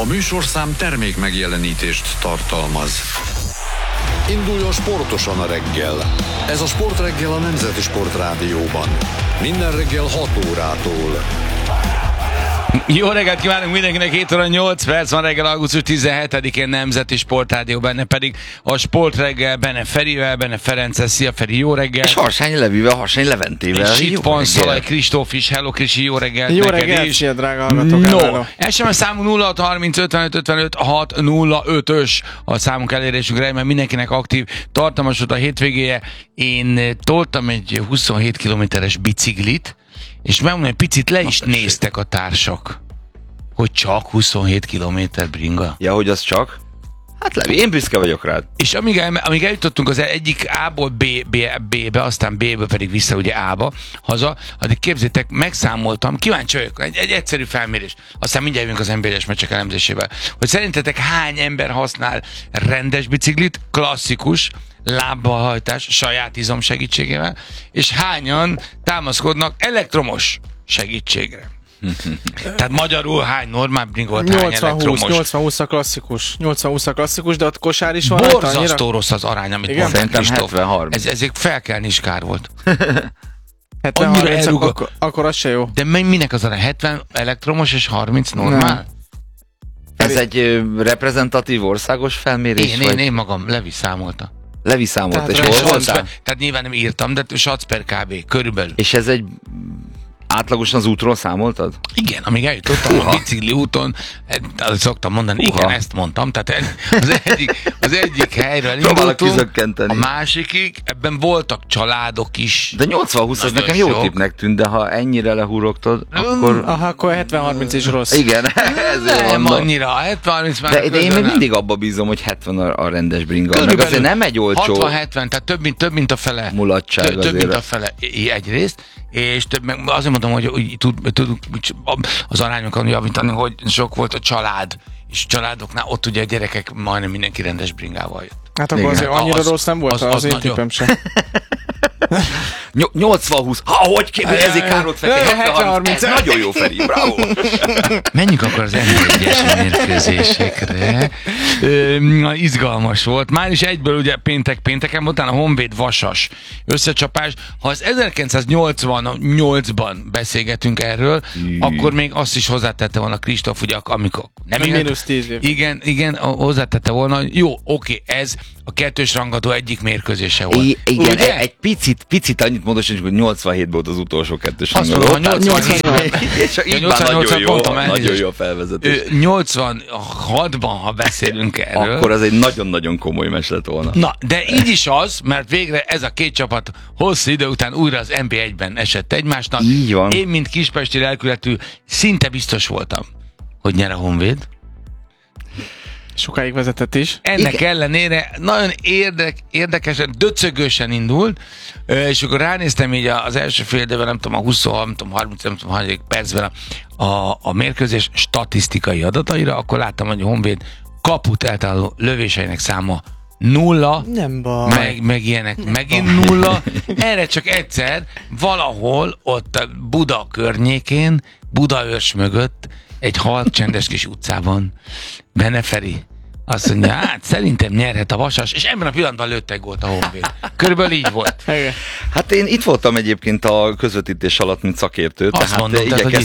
A műsorszám termék megjelenítést tartalmaz. Induljon sportosan a reggel. Ez a Sportreggel a Nemzeti Sportrádióban. Minden reggel 6 órától. Jó reggelt kívánunk mindenkinek, 7 óra 8 perc van reggel, augusztus 17-én Nemzeti Sportrádió, benne pedig a Sportreggel, benne Ferivel, benne Ferenccel. Szia Feri, jó reggel! És Harsány Levivel, Harsány Leventével. És itt van Szalai Kristóf is, hello Krisi, jó reggelt jó neked reggelt, is! szia drága hallgatók! No, SMS számunk 0630 55 55 605-ös a számunk elérésünkre, mert mindenkinek aktív, tartalmas volt a hétvégéje. Én toltam egy 27 kilométeres biciklit, és megmondom, hogy picit le is néztek a társak, hogy csak 27 kilométer bringa. Ja, hogy az csak? Hát Levi, én büszke vagyok rád. És amíg eljutottunk az egyik A-ból B-be, aztán B-ből pedig vissza ugye A-ba, haza, addig képzétek, megszámoltam, kíváncsi vagyok, egy egyszerű felmérés, aztán mindjárt jövünk az NBA-s meccsek elemzésével, hogy szerintetek hány ember használ rendes biciklit, klasszikus, lábbahajtás, saját izom segítségével, és hányan támaszkodnak elektromos segítségre. Tehát magyarul hány normál bringolt, hány elektromos? 80-20 a klasszikus. 80-20 a klasszikus, de ott kosár is van. Borzasztó rossz az arány, amit mondtam, Kristóf. 70-30. Ezért felkelni is kár volt. 70-30, akkor az se jó. De minek az arány? 70 elektromos és 30 normál? Ez egy reprezentatív országos felmérés? Én magam, Levi számolta. Levi számolt, és hol hol voltál? Tehát nyilván nem írtam, de sac per kb. Körülbelül. És ez egy átlagosan az útról számoltad? Igen, amíg eljutottam a bicikli úton, szoktam mondani, igen, ezt mondtam, tehát az egyik helyről indultunk, a másikig, ebben voltak családok is. De 80-20 az nekem jó tippnek tűnt, de ha ennyire lehúrogtad, akkor... Akkor 70-30 is rossz. Igen, nem annyira, 70-30 már... De én még mindig abba bízom, hogy 70 a rendes bringa. Meg azért nem egy olcsó... 60-70, tehát több mint a fele. Mulatság azért. Több mint a fele egyrészt, és azért mondom, hogy tudunk az arányokon javítani, hogy sok volt a család, és családoknál ott ugye a gyerekek majdnem mindenki rendes bringával jött. Hát akkor azért annyira rossz nem volt az én tippem sem. 80-20, hogy kérdezik Károlt Fekete, 70-30, ez nagyon jó Feri, bravo! Menjünk akkor az NB1-es mérkőzésekre. Izgalmas volt. Már is egyből ugye pénteken volt, a Honvéd Vasas összecsapás. Ha az 1988-ban beszélgetünk erről, akkor még azt is hozzátette volna Kristóf, ugye amikor nem mínusz 10 év. Igen, hozzátette volna, jó, oké, ez a kettős rangadó egyik mérkőzése volt. Igen, egy picit annyit módosítsuk, hogy 87-ben volt az utolsó kettős rangadó. Azt mondom, 87-ben. És így már nagyon jó a felvezetés. 86-ban, ha beszélünk erről. Akkor az egy nagyon-nagyon komoly mes lett volna. Na, de így is az, mert végre ez a két csapat hosszú idő után újra az NB1-ben esett egymásnak. Így van. Én, mint kispesti lelkületű, szinte biztos voltam, hogy nyer a Honvéd. Sokáig vezetett is. Ennek ellenére nagyon érdekesen, döcögősen indult, és akkor ránéztem így az első fél időben, nem tudom, a 30 percben a mérkőzés statisztikai adataira, akkor láttam, hogy a Honvéd kaput eltaláló lövéseinek száma 0, nem baj. Meg ilyenek, megint 0. Erre csak egyszer valahol ott a Buda környékén, Budaörs mögött, egy halk csendes kis utcában Benne Feri azt mondja, hát szerintem nyerhet a Vasas, és ebben a pillanatban lőtt egy gólt a Honvéd. Körülbelül így volt. Hát én itt voltam egyébként a közvetítés alatt, mint szakértő. Azt mondom,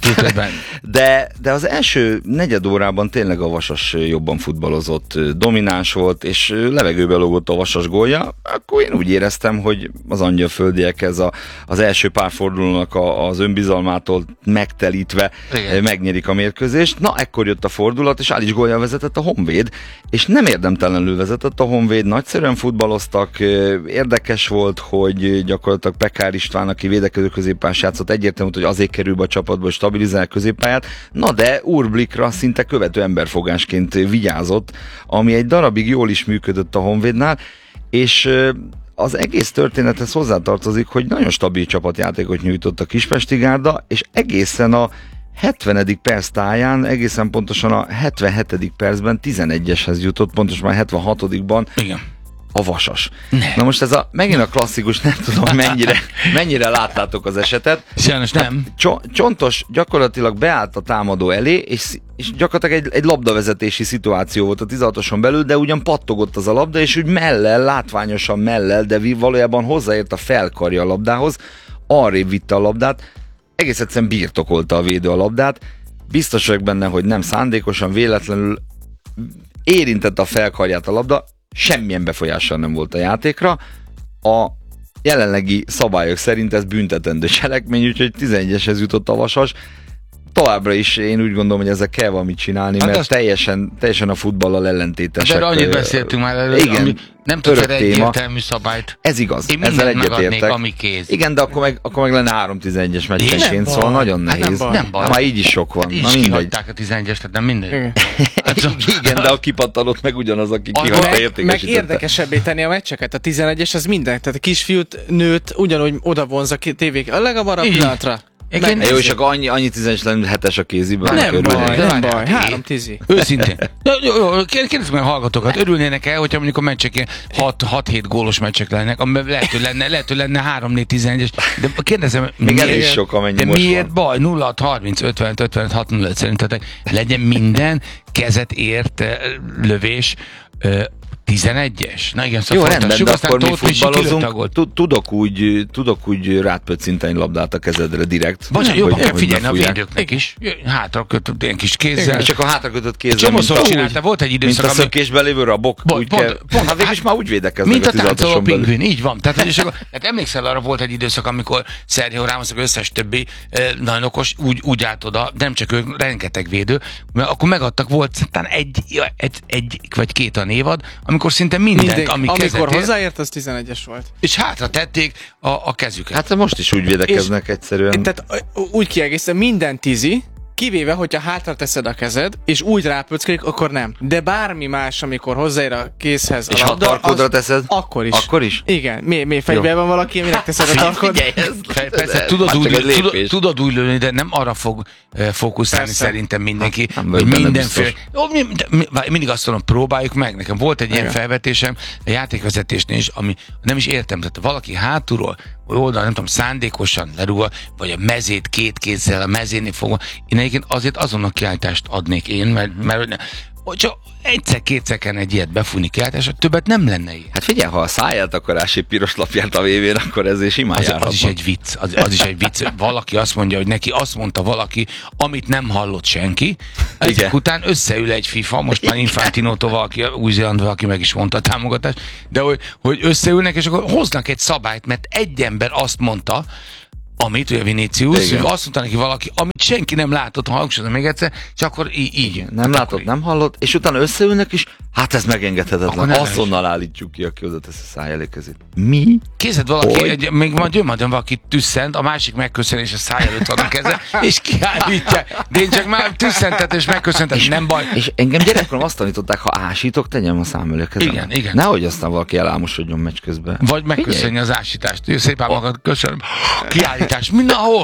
de az első negyed órában tényleg a Vasas jobban futballozott, domináns volt, és levegőbe lógott a Vasas gólja. Akkor én úgy éreztem, hogy az angyalföldiek az első pár fordulónak az önbizalmától megtelítve megnyerik a mérkőzést. Na, ekkor jött a fordulat, és Álics góljal vezetett a Honvéd, és nem érdemtelenül vezetett a Honvéd, nagyszerűen futballoztak, érdekes volt, hogy gyakorlatilag Pekár István, aki védekező középpályás játszott, egyértelmű, hogy azért kerül be a csapatba, hogy stabilizálja a középpályát, na de Urblikra szinte követő emberfogásként vigyázott, ami egy darabig jól is működött a Honvédnál, és az egész történethez hozzátartozik, hogy nagyon stabil csapatjátékot nyújtott a Kispesti Gárda, és egészen a 70. perc táján, egészen pontosan a 77. percben 11-eshez jutott, pontosan már 76-ban. Igen. a Vasas. Na most ez megint a klasszikus, nem tudom mennyire láttátok az esetet. Sajnos nem. Csontos gyakorlatilag beállt a támadó elé, és gyakorlatilag egy labdavezetési szituáció volt a 16-oson belül, de ugyan pattogott az a labda, és úgy látványosan mellel, de valójában hozzáért a felkarja a labdához, arrébb vitte a labdát, egész egyszerűen birtokolta a védő a labdát, biztos vagyok benne, hogy nem szándékosan, véletlenül érintette a felkarját a labda, semmilyen befolyással nem volt a játékra. A jelenlegi szabályok szerint ez büntetendő cselekmény, úgyhogy 11-eshez jutott a Vasas. Továbbra is én úgy gondolom, hogy ezzel kell valamit csinálni, mert az teljesen a futballal ellentétesek. De annyit beszéltünk már előtt, igen, ami nem tudsz erre egyértelmű szabályt. Ez igaz, én ezzel egyetértek. Ami kéz. Igen, de akkor meg lenne 3-11-es meccsenként, szóval nagyon nehéz. Nem baj. Már így is sok van. Így kihagyták a 11-es, tehát nem mindegy. Igen, de a kipattanott meg ugyanaz, aki kihagyta értékesítette. Meg érdekesebbé tenni a meccseket. A 11-es az minden. Tehát a kisfiút, nőt ugyanúgy oda vonz a tévék. A legalább arra a pillanatra. Jó, és akkor annyi 10-es lenne 7-es a kéziben. Nem baj, 3-10. Őszintén. Jó, kérdezzük meg a hallgatókat, örülnének-e, hogyha mondjuk a meccsek 6-7 gólos meccsek lennek, amiben lehet, hogy lenne 3-4-11-es, de kérdezem, még elég sok, amennyi de most miért baj? 0-30-55-55-65 szerintetek legyen minden kezet ért lövés 11-es? Na igen, szóval jó, rendben, de akkor mi futballozunk, tudok úgy rátpöccinteni labdát a kezedre direkt. Bocsánat, jó, kell figyelni a védőknek is. Hátra kötött ilyen kis kézzel. És akkor hátra kötött kézzel, volt egy időszak, mint a szökésben lévő rabok. Hát végülis már úgy védekeznek mint a 16-oson táncoló belül. pingvin, így van. Tehát emlékszel, arra volt egy időszak, amikor Sergio Ramos, összes többi nagyon okos, úgy állt oda, nem csak ők, rengeteg védő, mert akkor megadtak, volt talán egy vagy két a névad, amikor szinte mindent, amikor hozzáért, az 11-es volt. És hátra tették a kezüket. Hát most is úgy védekeznek egyszerűen. Tehát úgy kiegészítve minden 10, kivéve, hogyha hátra teszed a kezed, és úgy rápöckelik, akkor nem. De bármi más, amikor hozzáér a kézhez a labda, ha tarkodra teszed? Akkor is. Akkor is? Igen. Mi fegyverben valaki, aminek teszed a tarkod? Persze, tudod úgy lőni, de nem arra fog fókuszálni szerintem mindenki, hogy mindenféle. Mindig azt mondom, próbáljuk meg. Nekem volt egy ilyen felvetésem a játékvezetésnél is, ami nem is értem. Tehát valaki hátulról, oldal, nem tudom, szándékosan lerúgva, vagy a mezét két kézzel a mezénél fogva. Én egyébként azért azonnal kiállítást adnék én, mert csak egyszer-kétszer kell egy ilyet befújni kiállításra, többet nem lenne ilyen. Hát figyelj, ha a száját akarás egy piros lapját a VB-n, akkor ez is simán járhatna. Az is egy vicc, az is egy vicc. Valaki azt mondja, hogy neki azt mondta valaki, amit nem hallott senki, ezek után összeül egy FIFA, most már Infantinótól valaki, Új-Zélandból valaki meg is mondta a támogatást, de hogy összeülnek, és akkor hoznak egy szabályt, mert egy ember azt mondta, amit, ugye Vinicius, azt mondta neki valaki, amit senki nem látott, ha hangsúlyozom még egyszer, és akkor így. Nem látott, nem hallott, és utána összeülnek is, hát ez megengedhetetlen. Azonnal állítjuk ki, aki oda tesz a száj elé kezét. Mi? Kézed valaki, még majd jön valaki tüsszent, a másik megköszön, és a száj előtt van a keze, és kiállítja. De én csak már tüsszentet és megköszöntet, nem baj. És engem gyerekkorom azt tanították, ha ásítok, tegyem a szám elé a kezem. Igen. Nehogy aztán valaki elámosodjon meccs közben. Vagy megköszönje az ásítást. Szépen magad köszönöm. Kiállítás. Mindenhol.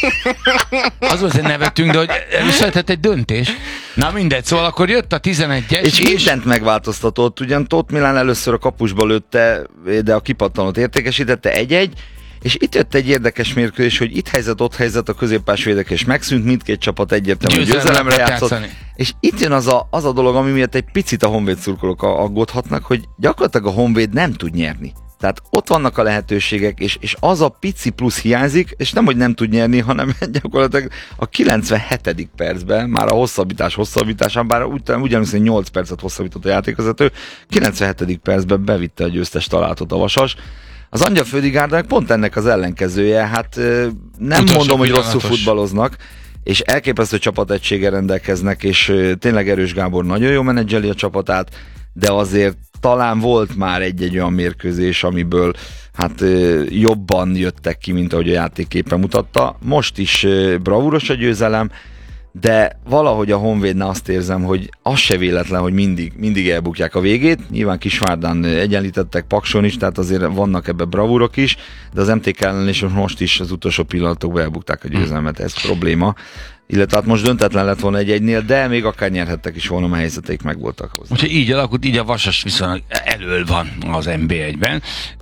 Az volt, hogy nevetünk, de hogy előszületett egy döntés. Na mindegy, szóval akkor jött a 11-es. És mindent megváltoztatott, ugyan Tóth Milán először a kapusba lőtte, de a kipattanót értékesítette 1-1, és itt jött egy érdekes mérkőzés, hogy itt helyzet, ott helyzet, a középpás védekezés megszűnt, mindkét csapat egyértelműen győzelemre játszott. És itt jön az a dolog, ami miatt egy picit a Honvéd szurkolók aggódhatnak, hogy gyakorlatilag a Honvéd nem tud nyerni. Tehát ott vannak a lehetőségek, és az a pici plusz hiányzik, és nem, hogy nem tud nyerni, hanem gyakorlatilag a 97. percben, már a hosszabbításán, bár ugyanúgy 8 percet hosszabbított a játékvezető, 97. percben bevitte a győztes találatot a Vasas. Az Angyalföldi Gárdának pont ennek az ellenkezője, hát nem mondom, hogy rosszul futballoznak, és elképesztő csapategységgel rendelkeznek, és tényleg Erős Gábor nagyon jól menedzseli a csapatát, de azért talán volt már egy olyan mérkőzés, amiből hát jobban jöttek ki, mint ahogy a játékképpen mutatta. Most is bravúros a győzelem, de valahogy a Honvédnál azt érzem, hogy az se véletlen, hogy mindig elbukják a végét. Nyilván Kisvárdán egyenlítettek, Pakson is, tehát azért vannak ebbe bravúrok is, de az MTK ellen és most is az utolsó pillanatokban elbukták a győzelmet, ez probléma. illetve hát most döntetlen lett volna egy-egynél, de még akár nyerhettek is volna, a helyzeteik megvoltak hozzá. Úgyhogy így alakult, így a Vasas viszonylag elől van az NB1-ben.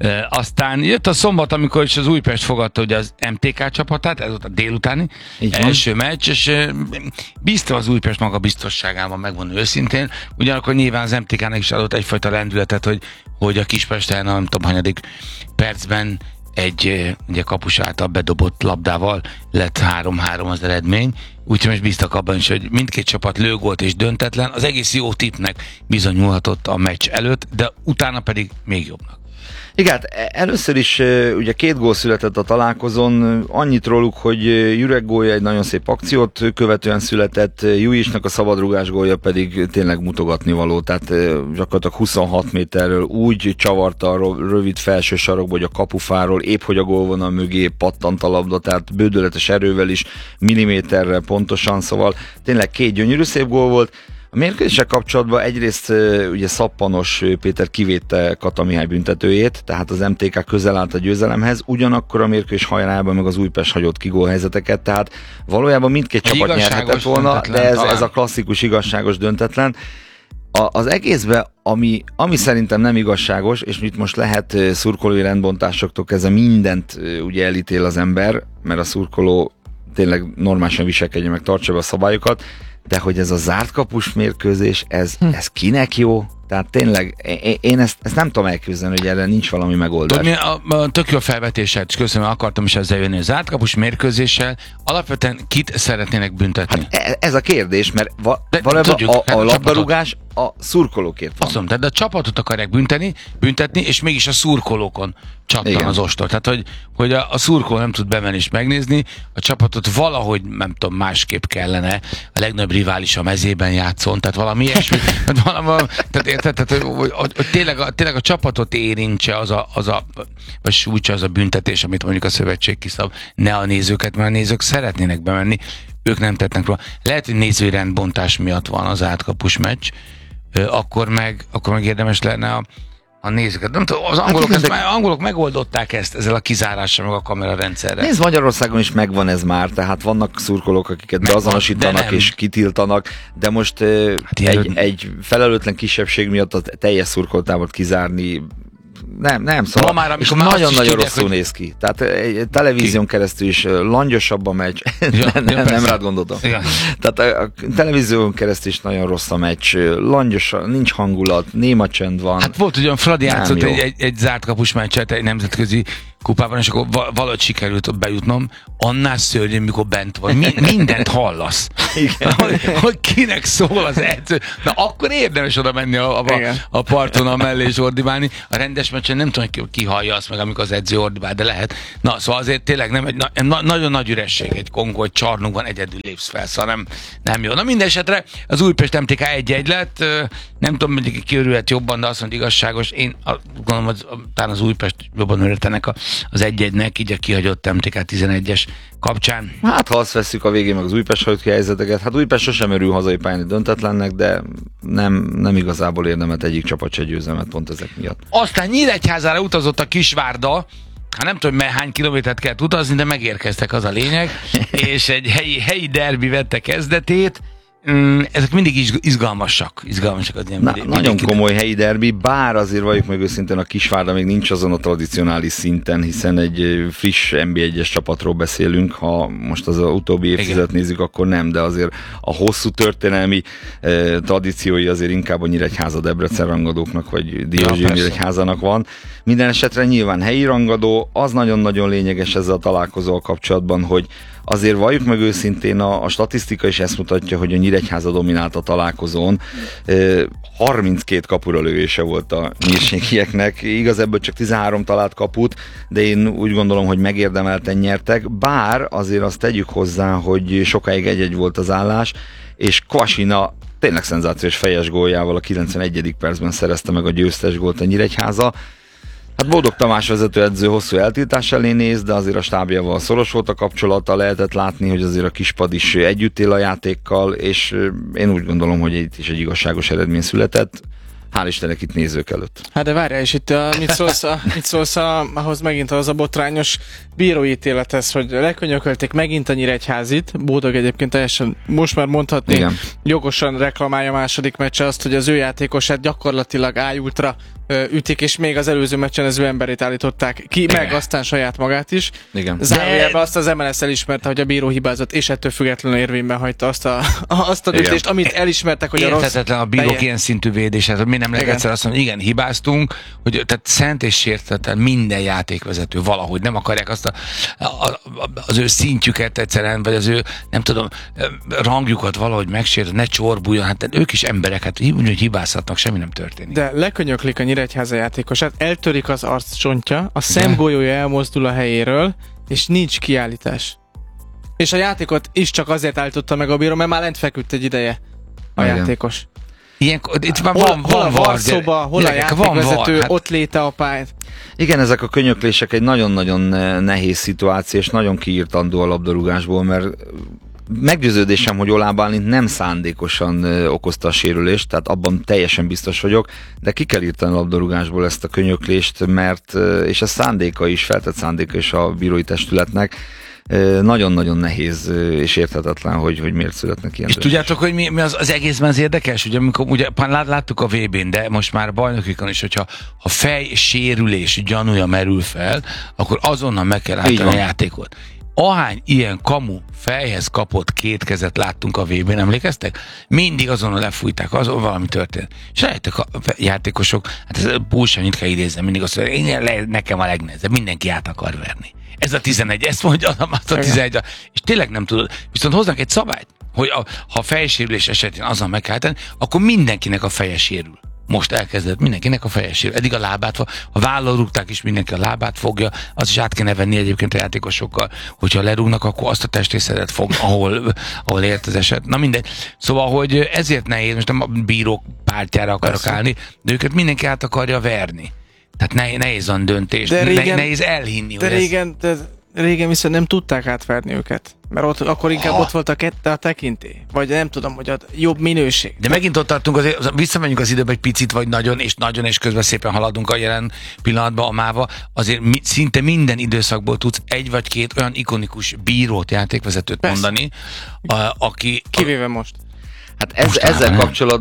Aztán jött a szombat, amikor is az Újpest fogadta ugye az MTK csapatát, ez volt a délutáni első meccs, és bízta az Újpest maga biztosságában, megmondom őszintén. Ugyanakkor nyilván az MTK-nek is adott egyfajta lendületet, hogy a Kispesten, nem tudom, hanyadik percben egy ugye kapus által bedobott labdával lett 3-3 az eredmény, úgyhogy most bíztak abban is, hogy mindkét csapat lőgolt és döntetlen, az egész jó tippnek bizonyulhatott a meccs előtt, de utána pedig még jobbnak. Igen, hát először is ugye 2 gól született a találkozón, annyit róluk, hogy Jurek gólja egy nagyon szép akciót követően született, Jujisnak a szabadrugás gólja pedig tényleg mutogatni való, tehát gyakorlatilag 26 méterről úgy csavarta a rövid felső sarokba, hogy a kapufáról épp hogy a gólvonal mögé pattant a labda, tehát bődöletes erővel is, milliméterre pontosan, szóval tényleg 2 gyönyörű szép gól volt. A mérkőzéssel kapcsolatban egyrészt ugye Szappanos Péter kivédte Kata Mihály büntetőjét, tehát az MTK közel állt a győzelemhez, ugyanakkor a mérkőzés hajrában meg az Újpest hagyott ki gólhelyzeteket, tehát valójában mindkét csapat nyerhetett volna, de ez a klasszikus igazságos döntetlen. Az egészben, ami szerintem nem igazságos, és itt most lehet szurkolói rendbontásoktól kezdve mindent ugye elítél az ember, mert a szurkoló tényleg normálisan viselkedje meg, tartsa be a szabályokat, de hogy ez a zárt kapus mérkőzés, ez kinek jó? Tehát tényleg, én ezt nem tudom elképzelni, hogy erre nincs valami megoldás. Tudod, tök jó felvetésed, és köszönöm, akartam is ezzel jönni. A zárt kapus mérkőzéssel alapvetően kit szeretnének büntetni? Hát ez a kérdés, mert valójában a labdarúgás a szurkolókért van. Azt mondom, de a csapatot akarják büntetni, és mégis a szurkolókon csattan az ostor. Tehát, hogy a szurkoló nem tud bemenni és megnézni, a csapatot valahogy, nem tudom, másképp kellene, a legnagyobb rivális a mezében játszon, tehát valami ilyesmi, hogy tényleg a csapatot érintse vagy sújtsa az a büntetés, amit mondjuk a szövetség kiszab, ne a nézőket, mert a nézők szeretnének bemenni, ők nem tettnek róla. Lehet, hogy nézői rendbontás miatt van az átkapus meccs, akkor meg érdemes lenne a nézőket. Nem tudom, az angolok megoldották ezt ezzel a kizárással, meg a kamerarendszerrel. Nézd, Magyarországon is megvan ez már, tehát vannak szurkolók, akiket beazonosítanak és kitiltanak, de most egy felelőtlen kisebbség miatt a teljes szurkolótábort kizárni, nem, szóval és nagyon-nagyon rosszul néz ki. Tehát televízión keresztül is langyosabb a meccs, nem rád gondoltam. Ja. Tehát a televízión keresztül is nagyon rossz a meccs, langyos, nincs hangulat, néma csend van. Hát volt ugyan Fradi játszott egy zárt kapus meccset egy nemzetközi kupában, és akkor valahogy sikerült bejutnom, annál szörnyű, mikor bent van. Mindent hallasz. Hogy kinek szól az edző. Na akkor érdemes oda menni a parton mellé és ordibálni. A rendes meccsen nem tudom, hogy ki hallja azt meg, amikor az edző ordibál, de lehet. Na, szóval azért tényleg nem nagyon nagy üresség egy Kongó, egy csarnokban egyedül lépsz fel, szóval nem jó. Na minden esetre az Újpest MTK 1-1 lett. Nem tudom, hogy ki örülhet jobban, de azt mondja igazságos. Én gondolom, hogy talán az Újpest jobban örültenek az 1-1-nek, így a kihagyott MTK 11-es kapcsán. Hát ha azt vesszük a végén meg az Újpest hagyott ki helyzeteket, hát Újpest sosem örül hazai pályán döntetlennek, de nem igazából érdemelt egyik csapat se győzelmet pont ezek miatt. Aztán Nyíregyházára utazott a Kisvárda, hát nem tudom, hány kilométert kell utazni, de megérkeztek, az a lényeg, és egy helyi derbi vette kezdetét. Ezek mindig izgalmasak az ilyen. Nagyon komoly helyi derbi, bár azért valljuk meg őszintén, a Kisvárda még nincs azon a tradicionális szinten, hiszen egy friss NB1-es csapatról beszélünk, ha most az utóbbi évtizedet nézzük, akkor nem, de azért a hosszú történelmi tradíciói azért inkább a Nyíregyháza Debrecen rangadóknak, vagy Diózsi Nyíregyházának van. Minden esetre nyilván helyi rangadó, az nagyon-nagyon lényeges ezzel a találkozóval kapcsolatban, hogy azért valljuk meg őszintén, a statisztika is ezt mutatja, hogy a Nyíregyháza dominált a találkozón. 32 kapura lövése volt a nyírségieknek, igaz, ebből csak 13 talált kaput, de én úgy gondolom, hogy megérdemelten nyertek, bár azért azt tegyük hozzá, hogy sokáig 1-1 volt az állás, és Kvasina tényleg szenzációs fejes góljával a 91. percben szerezte meg a győztes gólt a Nyíregyháza. Hát Boldog Tamás vezetőedző hosszú eltiltás elé néz, de azért a stábjával szoros volt a kapcsolata, lehetett látni, hogy azért a kispad is együtt él a játékkal, és én úgy gondolom, hogy itt is egy igazságos eredmény született. hál' Istennek itt nézők előtt. Hát de várjál, és itt mit szólsz ahhoz megint az a botrányos bíróítélethez, hogy lekönyökölték megint a Nyíregyházit. Bódog egyébként teljesen most már mondhatni, Igen. jogosan reklamálja a második meccse azt, hogy az ő játékosát gyakorlatilag ájultra ütik, és még az előző meccsen az ő emberét állították ki, Igen. meg aztán saját magát is. Igen. Zárójelben azt az MLS elismerte, hogy a bíró hibázott, és ettől függetlenül érvényben hagyta azt a döntést, amit elismertek, hogy a rossz... Érthetetlen a bírók ilyen szintű védése, hogy mi nem lehet Igen. egyszer azt mondani, igen, hibáztunk, hogy tehát szent és sérthetetlen minden játékvezető valahogy nem akarják azt az ő szintjüket egyszerűen, vagy az ő, nem tudom, rangjukat valahogy megsérteni, ne csorbuljon, hát ők is emberek, hát úgy hibázhatnak, semmi nem történik. De lekönyöklik a Nyíregyháza játékosát, eltörik az arccsontja, a szemgolyója elmozdul a helyéről, és nincs kiállítás. És a játékot is csak azért állította meg a bíró, mert már lent feküdt egy ideje a Igen. játékos. Ilyenkor, itt már Hol a var, varszoba, hol a gyerekek, van játékvezető, var, hát ott léte a pályán. Igen, ezek a könyöklések egy nagyon-nagyon nehéz szituáció, és nagyon kiírtandó a labdarúgásból, mert meggyőződésem, hogy Oláh Bálint nem szándékosan okozta a sérülést, tehát abban teljesen biztos vagyok, de ki kell írtani a labdarúgásból ezt a könyöklést, mert, és ez szándéka is, feltett szándéka is a bírói testületnek, nagyon-nagyon nehéz és érthetetlen, hogy miért születnek ilyen és döntések. tudjátok, hogy mi az egészben az érdekes? Ugye, amikor, ugye láttuk a VB-n, de most már bajnokikon is, hogyha fejsérülés gyanúja merül fel, akkor azonnal meg kell állítani a játékot. Ahány ilyen kamu fejhez kapott két kezet láttunk a VB-n, emlékeztek? Mindig azonnal lefújták, azon valami történt. És rájöttek a játékosok, hát ez bullshit kell idézni, mindig azt mondja, nekem a legnehezebb, mindenki át akar verni. Ez a 11, ezt mondja, azt a 11, és tényleg nem tudod. Viszont hoznak egy szabályt, hogy ha fejsérülés esetén azon meg kell tenni, akkor mindenkinek a feje sérül. Most elkezdett mindenkinek a feje sérül. Eddig a lábát, ha vállal rúgták is, mindenki a lábát fogja, az is át kéne venni egyébként a játékosokkal, hogyha lerúgnak, akkor azt a testrészetet fog, ahol ért az eset. Na mindegy. Szóval, hogy ezért nehéz, most nem a bírók pártjára akarok állni, de őket mindenki át akarja verni. Tehát nehéz a döntés, nehéz elhinni. De régen viszont nem tudták átverni őket, mert akkor inkább ott volt a tekintély, vagy nem tudom, hogy a jobb minőség. De megint ott tartunk, azért visszamegyünk az időbe egy picit, vagy nagyon, és közben szépen haladunk a jelen pillanatban, a máva, azért szinte minden időszakból tudsz egy vagy két olyan ikonikus bírót, játékvezetőt mondani, aki... Kivéve most. Hát ezzel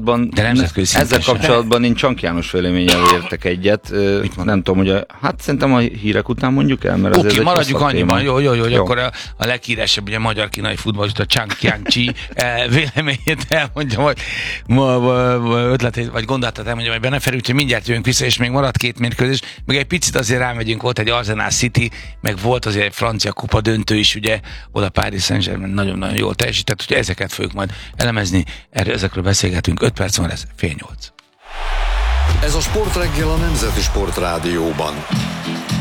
kapcsolatban én Csank János véleményével értek egyet. Nem tudom, hogy hát szerintem a hírek után mondjuk el, mert Oké, maradjuk annyiban, jó, akkor a leghíresebb ugye magyar kínai futballista Chang Yang-chi véleményét elmondja, vagy ötletét, vagy gondolatát elmondja, vagy benne felül, úgyhogy mindjárt jövünk vissza, és még marad két mérkőzés, meg egy picit azért rámegyünk, volt egy Arsenal City, meg volt azért egy francia kupa döntő is, ugye, oda Paris Saint-Germain nagyon-nagyon jól teljesített, úgyhogy ezeket fogjuk majd elemezni. Ezekről beszélgetünk, 5 perc van lesz, 7:30. Ez a Sportreggel a Nemzeti Sport Rádióban.